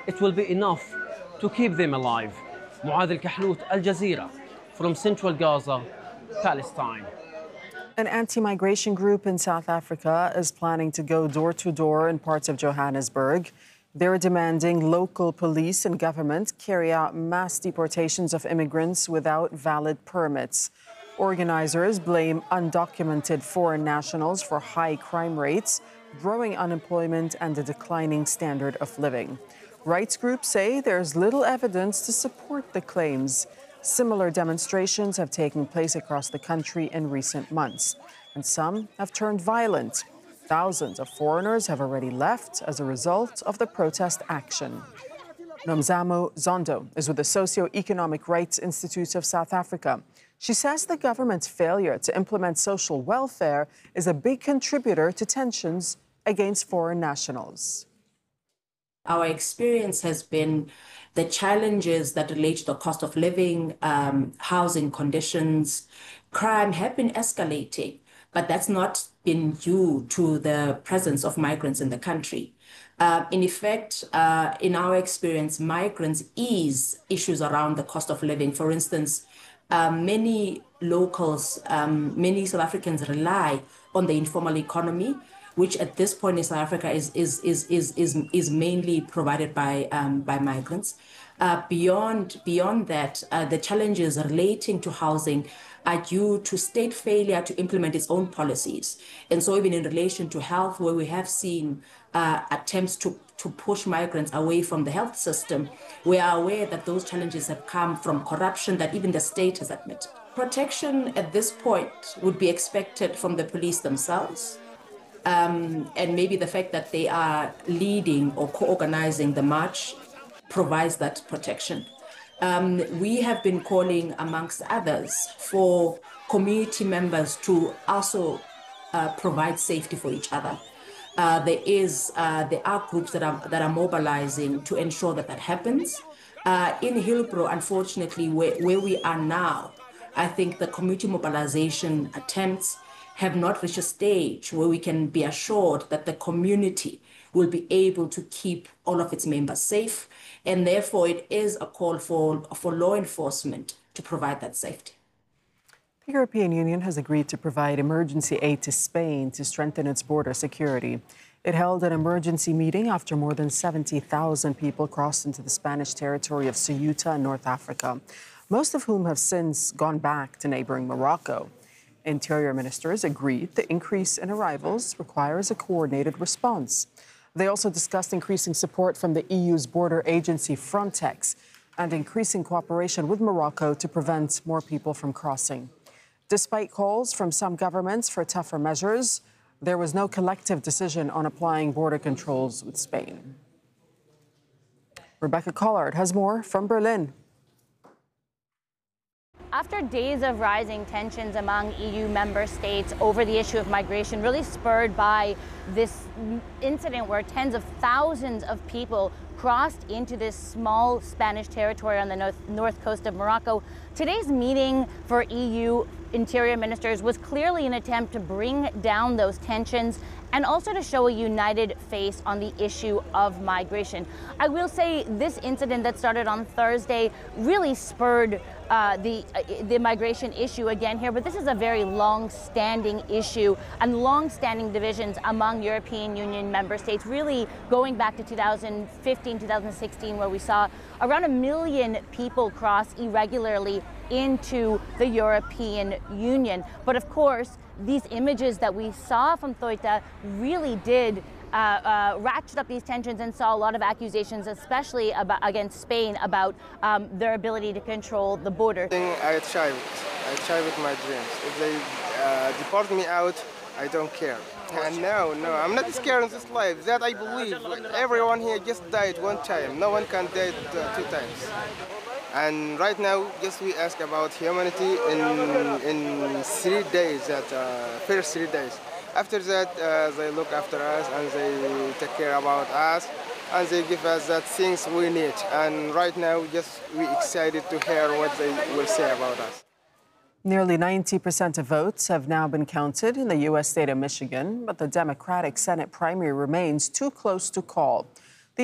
it will be enough to keep them alive. معاذ الكحلوت, Al Jazeera, from central Gaza, Palestine. An anti-migration group in South Africa is planning to go door-to-door in parts of Johannesburg. They're demanding local police and government carry out mass deportations of immigrants without valid permits. Organizers blame undocumented foreign nationals for high crime rates, growing unemployment, and a declining standard of living. Rights groups say there's little evidence to support the claims. Similar demonstrations have taken place across the country in recent months, and some have turned violent. Thousands of foreigners have already left as a result of the protest action. Nomzamo Zondo is with the Socio-Economic Rights Institute of South Africa. She says the government's failure to implement social welfare is a big contributor to tensions against foreign nationals. Our experience has been the challenges that relate to the cost of living, housing conditions, crime have been escalating, but that's not been due to the presence of migrants in the country. In effect, in our experience, migrants ease issues around the cost of living. For instance, many locals, many South Africans rely on the informal economy, which at this point in South Africa is mainly provided by migrants. Beyond that, the challenges relating to housing are due to state failure to implement its own policies. And so even in relation to health, where we have seen attempts to push migrants away from the health system, we are aware that those challenges have come from corruption that even the state has admitted. Protection at this point would be expected from the police themselves. And maybe the fact that they are leading or co-organizing the march provides that protection. We have been calling, amongst others, for community members to also provide safety for each other. There are groups that are mobilizing to ensure that happens. In Hillbrow, unfortunately, where we are now, I think the community mobilization attempts have not reached a stage where we can be assured that the community will be able to keep all of its members safe. And therefore, it is a call for law enforcement to provide that safety. The European Union has agreed to provide emergency aid to Spain to strengthen its border security. It held an emergency meeting after more than 70,000 people crossed into the Spanish territory of Ceuta in North Africa, most of whom have since gone back to neighboring Morocco. Interior ministers agreed the increase in arrivals requires a coordinated response. They also discussed increasing support from the EU's border agency Frontex and increasing cooperation with Morocco to prevent more people from crossing. Despite calls from some governments for tougher measures, there was no collective decision on applying border controls with Spain. Rebecca Collard has more from Berlin. After days of rising tensions among EU member states over the issue of migration, really spurred by this incident where tens of thousands of people crossed into this small Spanish territory on the north coast of Morocco, today's meeting for EU interior ministers was clearly an attempt to bring down those tensions and also to show a united face on the issue of migration. I will say this incident that started on Thursday really spurred the migration issue again here, but this is a very long-standing issue and long-standing divisions among European Union member states, really going back to 2015, 2016, where we saw around 1 million people cross irregularly into the European Union. But of course, these images that we saw from Ceuta really did ratchet up these tensions and saw a lot of accusations, especially against Spain, about their ability to control the border. I try with my dreams. If they deport me out, I don't care. And no, I'm not scared in this life. That I believe. Everyone here just died one time. No one can die 2 times. And right now, just we ask about humanity in 3 days, that first 3 days. After that, they look after us and they take care about us and they give us that things we need. And right now, just we excited to hear what they will say about us. Nearly 90% of votes have now been counted in the U.S. state of Michigan, but the Democratic Senate primary remains too close to call.